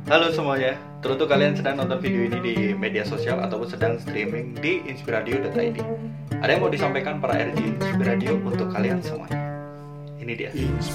Halo semuanya, tentu kalian sedang nonton video ini di media sosial ataupun sedang streaming di inspiradio.id. Ada yang mau disampaikan para RJ Inspiradio untuk kalian semuanya. Ini dia.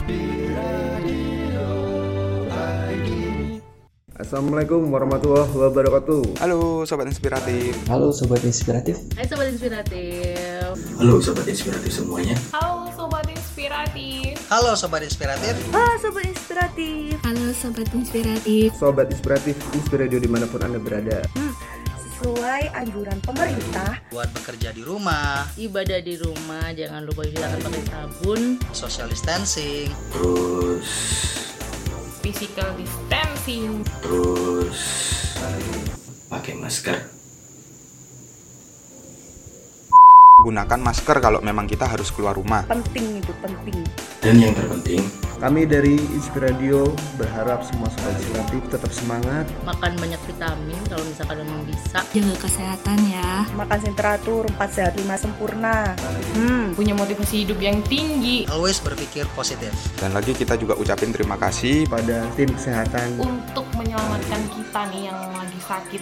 Assalamualaikum warahmatullahi wabarakatuh. Halo Sobat Inspiratif. Halo Sobat Inspiratif. Hai Sobat Inspiratif. Halo Sobat Inspiratif semuanya. Halo Sobat Inspiratif. Halo Sobat Inspiratif. Halo Sobat Inspiratif. Halo Sobat Inspiratif. Sobat Inspiratif, Inspiradio dimanapun Anda berada. Sesuai anjuran pemerintah, buat bekerja di rumah, Ibadah di rumah, jangan lupa cuci tangan pakai sabun, social distancing, Terus Physical distancing. Terus pakai masker. Gunakan masker kalau memang kita harus keluar rumah. penting itu penting. Dan yang terpenting, Kami dari Inspiradio berharap semua Sobat Inspiratif tetap semangat. makan banyak vitamin kalau misalkan memang bisa. Jaga kesehatan ya. Makan yang teratur, 4 sehat 5 sempurna. Punya motivasi hidup yang tinggi always berpikir positif. Dan lagi kita juga ucapin terima kasih Pada tim kesehatan untuk menyelamatkan kita nih yang lagi sakit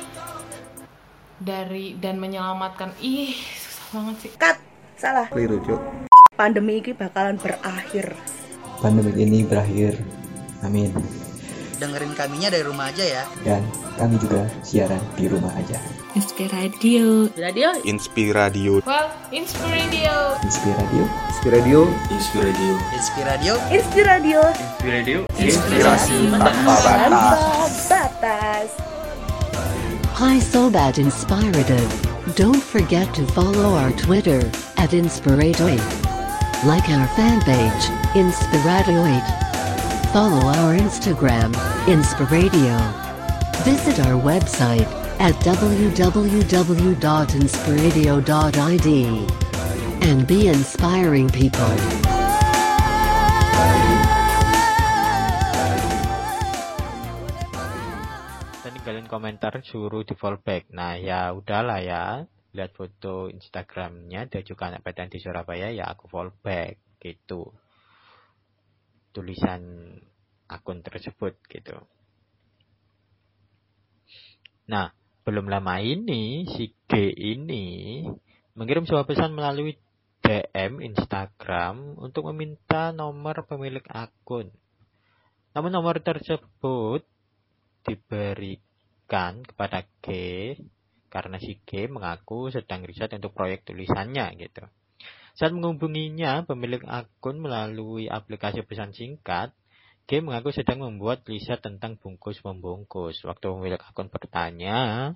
dan menyelamatkan susah banget sih. Cut, salah. keliru Cuk. Pandemi ini bakalan berakhir. Pandemi ini berakhir. Amin. Dengerin kaminya dari rumah aja ya. Dan kami juga siaran di rumah aja. Inspiradio. Radio Inspiradio. Well, Inspiradio. Inspiradio. Inspiradio Inspiradio. Inspiradio. Inspiradio. Inspiradio. Inspirasi tanpa batas. Tanpa batas. Hi Sobat Inspirative. Don't forget to follow our Twitter @Inspiradio8. Like our fan page, Inspiradio8. Follow our Instagram, Inspiradio. Visit our website at www.inspiradio.id. And be inspiring people. Tadi kalian komentar suruh di fallback. Nah ya udahlah ya. Lihat foto Instagramnya dia juga anak PTN di Surabaya, ya aku fallback gitu. Tulisan akun tersebut gitu. Nah, belum lama ini si G ini mengirim sebuah pesan melalui DM Instagram untuk meminta nomor pemilik akun. Namun nomor tersebut diberikan kepada G karena si G mengaku sedang riset untuk proyek tulisannya gitu. Saat menghubunginya pemilik akun melalui aplikasi pesan singkat, G mengaku sedang membuat riset tentang bungkus-membungkus. Waktu pemilik akun bertanya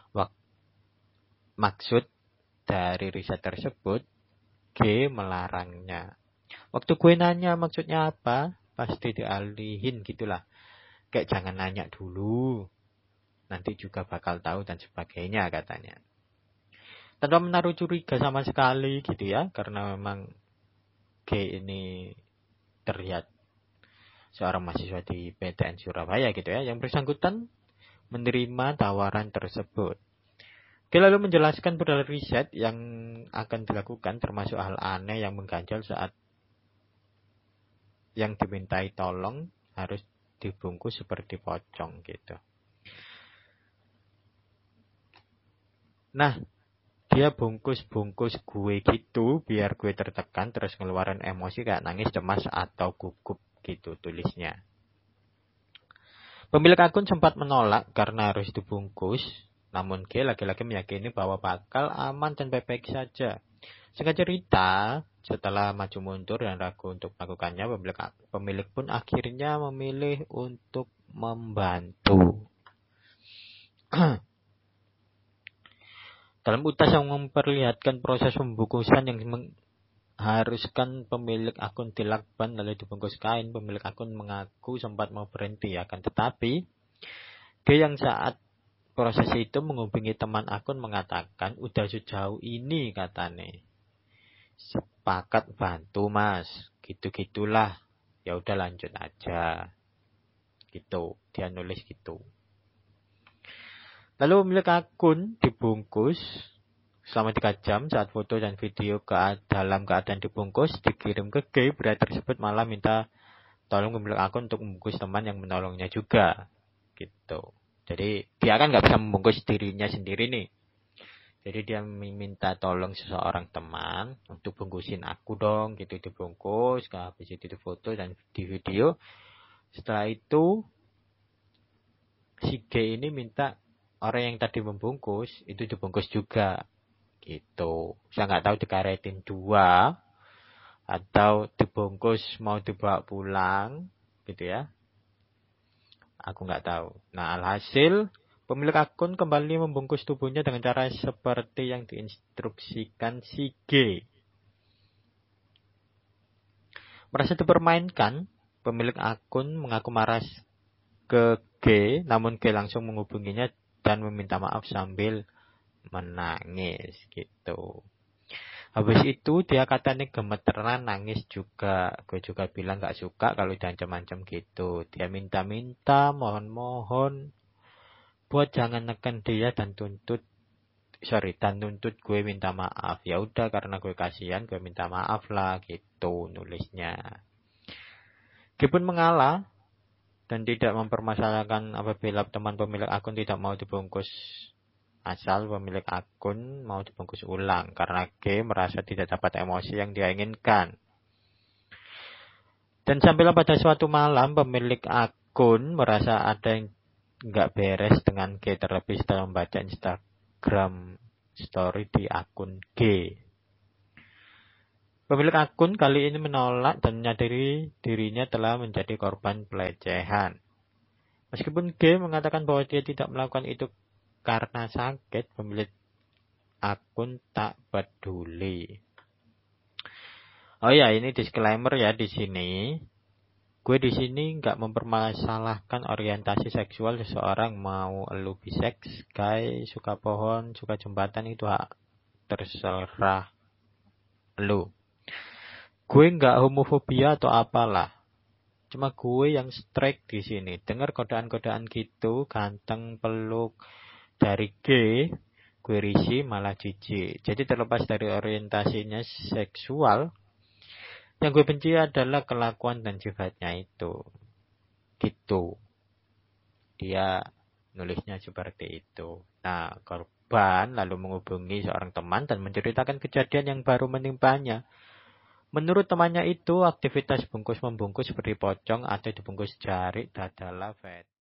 maksud dari riset tersebut, G melarangnya. Waktu gue nanya maksudnya apa, pasti dialihin gitulah. Kayak jangan nanya dulu, nanti juga bakal tahu dan sebagainya katanya. Tanpa menaruh curiga sama sekali gitu ya, karena memang G ini terlihat seorang mahasiswa di PTN Surabaya gitu ya, yang bersangkutan menerima tawaran tersebut. G lalu menjelaskan pada riset yang akan dilakukan termasuk hal aneh yang mengganjal saat yang dimintai tolong harus dibungkus seperti pocong gitu. Nah, dia bungkus-bungkus gue gitu biar gue tertekan terus ngeluarin emosi kayak nangis, cemas atau gugup gitu tulisnya. Pemilik akun sempat menolak karena harus dibungkus, namun G lagi-lagi meyakini bahwa bakal aman dan baik-baik saja. Singkat cerita, setelah maju mundur dan ragu untuk melakukannya, pemilik pun akhirnya memilih untuk membantu. Dalam utas yang memperlihatkan proses pembungkusan yang mengharuskan pemilik akun dilakban lalu dibungkus kain, pemilik akun mengaku sempat mau berhenti, akan tetapi G yang saat proses itu menghubungi teman akun mengatakan udah sejauh ini katanya. Sepakat bantu mas, gitu-gitulah. Ya udah lanjut aja. Gitu, dia nulis gitu. Lalu pemilik akun dibungkus selama 3 jam saat foto dan video dalam keadaan dibungkus dikirim ke G. Pria tersebut malah minta tolong pemilik akun untuk membungkus teman yang menolongnya juga. gitu. Jadi dia kan nggak bisa membungkus dirinya sendiri nih. Jadi dia minta tolong seseorang teman untuk bungkusin aku dong gitu, dibungkus, habis itu difoto dan di video. Setelah itu si G ini minta orang yang tadi membungkus itu dibungkus juga gitu. Saya nggak tahu dikaretin 2 atau dibungkus mau dibawa pulang gitu ya. Aku nggak tahu. Nah, alhasil pemilik akun kembali membungkus tubuhnya dengan cara seperti yang diinstruksikan si G. Merasa dipermainkan, pemilik akun mengaku marah ke G, namun G langsung menghubunginya dan meminta maaf sambil menangis gitu. Habis itu dia katanya gemeteran nangis juga. Gue juga bilang gak suka kalau diancam-ancam gitu. Dia minta-minta, mohon-mohon buat jangan neken dia dan tuntut gue minta maaf. Ya udah, karena gue kasihan, gue minta maaf lah gitu nulisnya. Gue pun mengalah dan tidak mempermasalahkan apabila teman pemilik akun tidak mau dibungkus, asal pemilik akun mau dibungkus ulang, karena G merasa tidak dapat emosi yang dia inginkan. Dan sampailah pada suatu malam pemilik akun merasa ada yang nggak beres dengan G, terlebih setelah membaca Instagram story di akun G. Pemilik akun kali ini menolak dan menyadari dirinya telah menjadi korban pelecehan. Meskipun G mengatakan bahwa dia tidak melakukan itu karena sakit, pemilik akun tak peduli. Oh ya, ini disclaimer ya di sini. Gue di sini nggak mempermasalahkan orientasi seksual seseorang, mau lu biseks, gay, suka pohon, suka jembatan, itu hak terserah lu. Gue nggak homofobia atau apalah. Cuma gue yang strike di sini. Dengar godaan-godaan gitu, ganteng, peluk dari G, gue risih malah jijik. Jadi terlepas dari orientasinya seksual, yang gue benci adalah kelakuan dan sifatnya itu. Gitu. Dia nulisnya seperti itu. Nah, korban lalu menghubungi seorang teman dan menceritakan kejadian yang baru menimpanya. Menurut temannya itu, aktivitas bungkus-membungkus seperti pocong atau dibungkus jari adalah fetish.